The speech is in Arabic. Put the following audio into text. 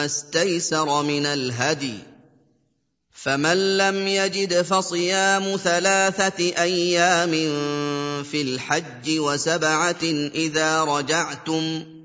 اسْتَيْسَرَ مِنَ الْهَدْيِ ۖ فَمَن لَّمْ يَجِدْ فَصِيَامُ 3 أيام في الحج و7 إذا رجعتم ۖ